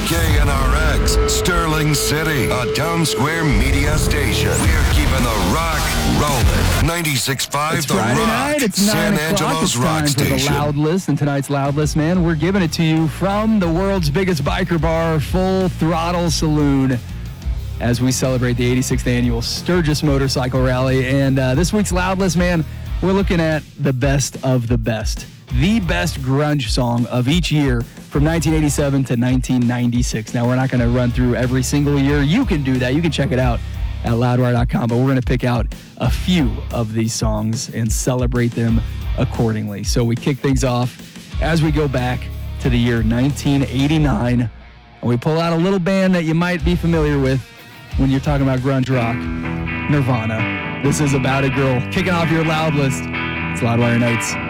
KNRX, Sterling City, a Town Square media station. We're keeping the rock rolling. 96.5 It's The Friday Rock, night. It's San 9 o'clock. Angelo's It's rock time for the station. Loud List. And tonight's Loud List, man, we're giving it to you from the world's biggest biker bar, Full Throttle Saloon, as we celebrate the 86th annual Sturgis Motorcycle Rally. And this week's Loud List, man, we're looking at the best of the best. The best grunge song of each year from 1987 to 1996. Now, we're not going to run through every single year. You can do that. You can check it out at loudwire.com, but we're going to pick out a few of these songs and celebrate them accordingly. So we kick things off as we go back to the year 1989, and we pull out a little band that you might be familiar with when you're talking about grunge rock, Nirvana. This is About a Girl. Kicking off your Loud List. It's Loudwire Nights.